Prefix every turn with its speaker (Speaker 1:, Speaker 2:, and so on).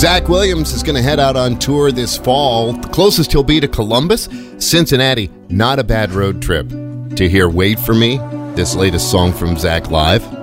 Speaker 1: Zach Williams is going to head out on tour this fall. The closest he'll be to Columbus, Cincinnati. Not a bad road trip. To hear Wait For Me, this latest song from Zach live.